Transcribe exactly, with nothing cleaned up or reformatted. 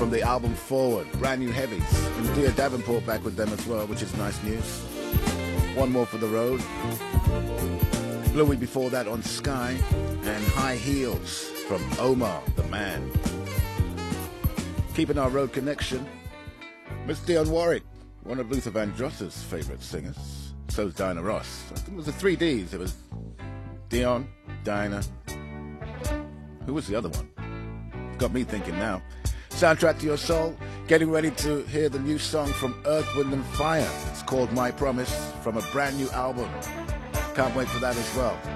from the album Forward, brand new heavies. And Dear Davenport back with them as well, which is nice news. One More for the Road. Bluey before that on Sky, and High Heels from Omar the Man. Keeping our road connection, Miss Dionne Warwick, one of Luther Vandross's favourite singers. So's Diana Ross. I think it was the three Ds. It was Dionne, Diana. Who was the other one? Got me thinking now. Soundtrack to Your Soul. Getting ready to hear the new song from Earth, Wind and Fire. It's called My Promise from a brand new album. Can't wait for that as well.